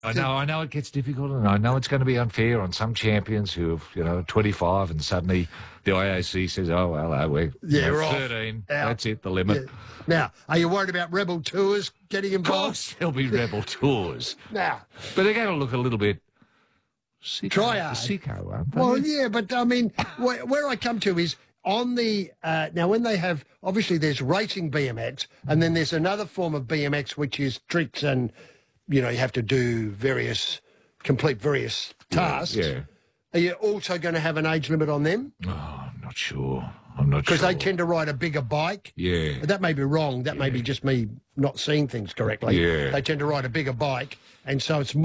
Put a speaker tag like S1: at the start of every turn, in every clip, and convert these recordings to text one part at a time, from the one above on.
S1: I know it gets difficult, and I know it's going to be unfair on some champions who have, 25, and suddenly the IOC says, "Oh well, we're 13. That's it, the limit."
S2: Yeah. Now, are you worried about Rebel Tours getting involved?
S1: Of course, there'll be Rebel Tours.
S2: Now,
S1: but they're going to look a little bit sicko, aren't they?
S2: Well, yeah, but I mean, where I come to is on the now when they have obviously there's racing BMX, and then there's another form of BMX which is tricks and. You have to do complete various tasks.
S1: Yeah.
S2: Are you also going to have an age limit on them?
S1: Oh, I'm not sure. Because
S2: they tend to ride a bigger bike.
S1: Yeah.
S2: That may be wrong. That may be just me not seeing things correctly.
S1: Yeah.
S2: They tend to ride a bigger bike, and so it's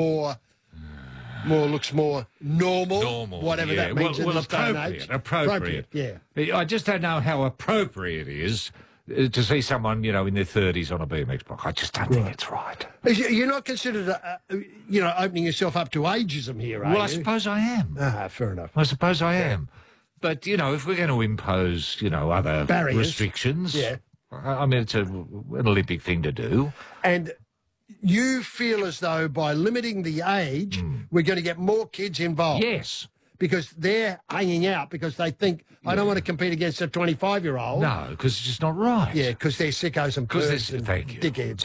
S2: looks more normal. Whatever that means in this day and age.
S1: Appropriate.
S2: Yeah.
S1: I just don't know how appropriate it is to see someone, in their 30s on a BMX bike. I just don't think it's right.
S2: You're not considered, opening yourself up to ageism here, are you?
S1: Well, I suppose I am.
S2: Fair enough.
S1: I suppose I am. But, if we're going to impose, other
S2: barriers,
S1: restrictions, I mean, it's an Olympic thing to do.
S2: And you feel as though by limiting the age, we're going to get more kids involved.
S1: Yes.
S2: Because they're hanging out because they think, I don't want to compete against a 25-year-old.
S1: No, because it's just not right.
S2: Yeah, because they're sickos and pervs and dickheads.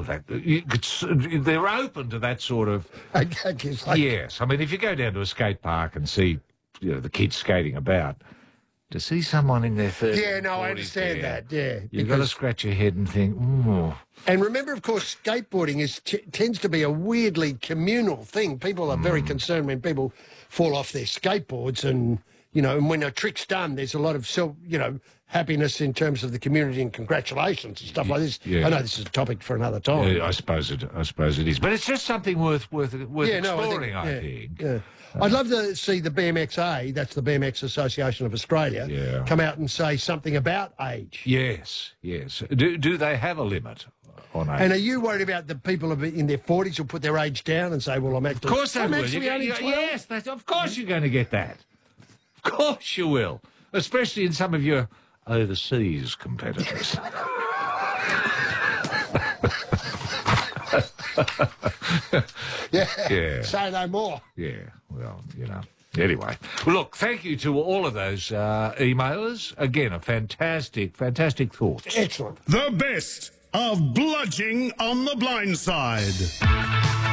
S1: They're open to that sort of... Yes. I mean, if you go down to a skate park and see, the kids skating about, to see someone in their 30s...
S2: Yeah, no, I understand that, yeah.
S1: You've got to scratch your head and think,
S2: And remember, of course, skateboarding tends to be a weirdly communal thing. People are very concerned when people fall off their skateboards and, and when a trick's done, there's a lot of happiness in terms of the community and congratulations and stuff like this. Yeah. I know this is a topic for another time.
S1: Yeah, I suppose it is. But it's just something worth exploring, I think.
S2: Yeah. I'd love to see the BMXA, that's the BMX Association of Australia, come out and say something about age.
S1: Yes. Do they have a limit on age?
S2: And are you worried about the people in their 40s who'll put their age down and say, well, I'm actually...
S1: Of course they will. Yes, of course you're going to get that. Of course you will. Especially in some of your overseas competitors.
S2: Yeah. Say no more.
S1: Yeah, well, Anyway, well, look, thank you to all of those emailers. Again, a fantastic thoughts.
S2: Excellent.
S3: The best of Bludging on the Blind Side.